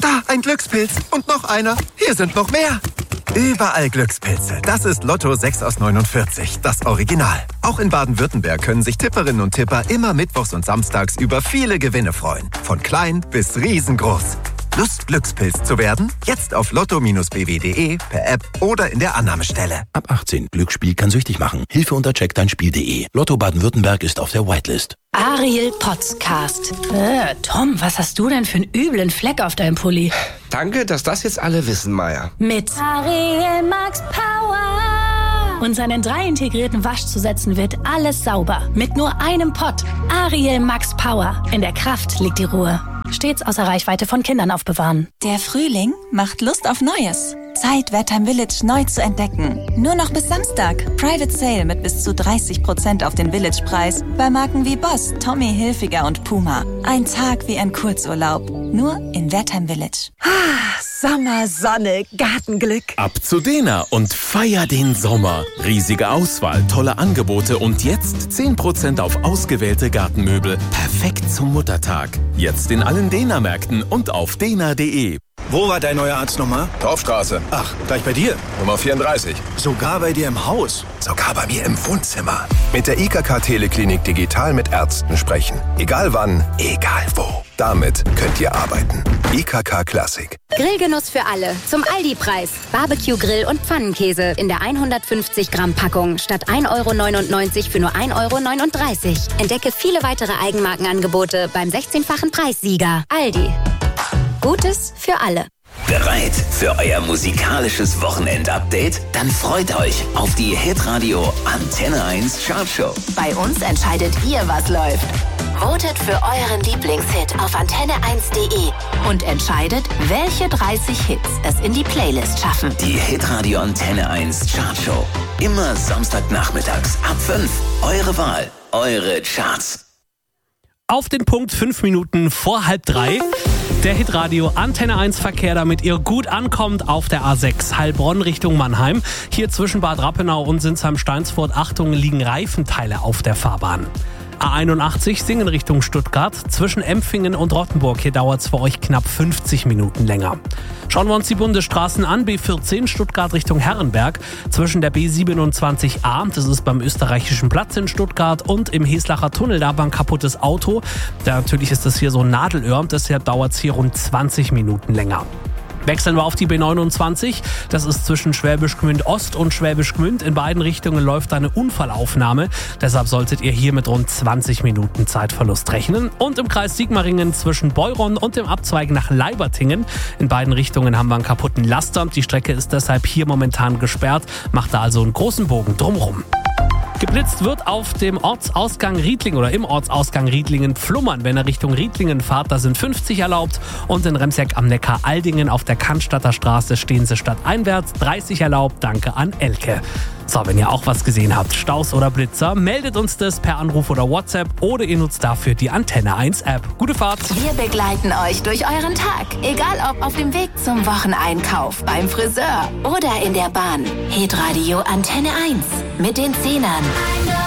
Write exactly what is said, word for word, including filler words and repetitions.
Da, ein Glückspilz. Und noch einer. Hier sind noch mehr. Überall Glückspilze. Das ist Lotto sechs aus neunundvierzig, das Original. Auch in Baden-Württemberg können sich Tipperinnen und Tipper immer mittwochs und samstags über viele Gewinne freuen. Von klein bis riesengroß. Lust, Glückspilz zu werden? Jetzt auf lotto b w punkt de, per App oder in der Annahmestelle. Ab achtzehn. Glücksspiel kann süchtig machen. Hilfe unter check dein spiel punkt de. Lotto Baden-Württemberg ist auf der Whitelist. Ariel Podcast. Äh, Tom, was hast du denn für einen üblen Fleck auf deinem Pulli? Danke, dass das jetzt alle wissen, Maya. Mit Ariel Max Power. Und seinen drei integrierten Waschzusätzen wird alles sauber. Mit nur einem Pott. Ariel Max Power. In der Kraft liegt die Ruhe. Stets außer Reichweite von Kindern aufbewahren. Der Frühling macht Lust auf Neues. Zeit, Wertheim Village neu zu entdecken. Nur noch bis Samstag. Private Sale mit bis zu dreißig Prozent auf den Village-Preis. Bei Marken wie Boss, Tommy Hilfiger und Puma. Ein Tag wie ein Kurzurlaub. Nur in Wertheim Village. Ah, Sommer, Sonne, Gartenglück. Ab zu Dena und feier den Sommer. Riesige Auswahl, tolle Angebote und jetzt zehn Prozent auf ausgewählte Gartenmöbel. Perfekt zum Muttertag. Jetzt in allen Dena-Märkten und auf dena punkt de. Wo war dein neuer Arzt nochmal? Torfstraße. Ach, gleich bei dir? Nummer vierunddreißig. Sogar bei dir im Haus? Sogar bei mir im Wohnzimmer. Mit der I K K Teleklinik digital mit Ärzten sprechen. Egal wann, egal wo. Damit könnt ihr arbeiten. I K K Klassik. Grillgenuss für alle. Zum Aldi-Preis. Barbecue-Grill und Pfannenkäse in der hundertfünfzig Gramm Packung statt ein Euro neunundneunzig für nur ein Euro neununddreißig. Entdecke viele weitere Eigenmarkenangebote beim sechzehnfachen Preissieger. Aldi. Gutes für alle. Bereit für euer musikalisches Wochenend-Update? Dann freut euch auf die Hitradio Antenne eins Chartshow. Bei uns entscheidet ihr, was läuft. Votet für euren Lieblingshit auf antenne eins punkt de und entscheidet, welche dreißig Hits es in die Playlist schaffen. Die Hitradio Antenne eins Chartshow. Immer Samstagnachmittags ab fünf. Eure Wahl, eure Charts. Auf den Punkt fünf Minuten vor halb drei. Der Hitradio Antenne eins Verkehr, damit ihr gut ankommt auf der A sechs Heilbronn Richtung Mannheim. Hier zwischen Bad Rappenau und Sinsheim-Steinsfurt, Achtung, liegen Reifenteile auf der Fahrbahn. A einundachtzig Singen Richtung Stuttgart. Zwischen Empfingen und Rottenburg, hier dauert es für euch knapp fünfzig Minuten länger. Schauen wir uns die Bundesstraßen an. B vierzehn Stuttgart Richtung Herrenberg. Zwischen der B siebenundzwanzig A, das ist beim österreichischen Platz in Stuttgart, und im Heslacher Tunnel, da war ein kaputtes Auto. Da natürlich ist das hier so ein Nadelöhr, deshalb dauert es hier rund zwanzig Minuten länger. Wechseln wir auf die B neunundzwanzig. Das ist zwischen Schwäbisch Gmünd Ost und Schwäbisch Gmünd. In beiden Richtungen läuft eine Unfallaufnahme. Deshalb solltet ihr hier mit rund zwanzig Minuten Zeitverlust rechnen. Und im Kreis Sigmaringen zwischen Beuron und dem Abzweig nach Leibertingen. In beiden Richtungen haben wir einen kaputten Laster. Die Strecke ist deshalb hier momentan gesperrt. Macht da also einen großen Bogen drumherum. Geblitzt wird auf dem Ortsausgang Riedlingen oder im Ortsausgang Riedlingen Pflummern. Wenn ihr Richtung Riedlingen fahrt, da sind fünfzig erlaubt. Und in Remseck am Neckar Aldingen auf der Cannstatter Straße stehen sie stadteinwärts dreißig erlaubt. Danke an Elke. So, wenn ihr auch was gesehen habt, Staus oder Blitzer, meldet uns das per Anruf oder WhatsApp oder ihr nutzt dafür die Antenne eins App. Gute Fahrt! Wir begleiten euch durch euren Tag, egal ob auf dem Weg zum Wocheneinkauf, beim Friseur oder in der Bahn. Hitradio Antenne eins mit den Zehnern.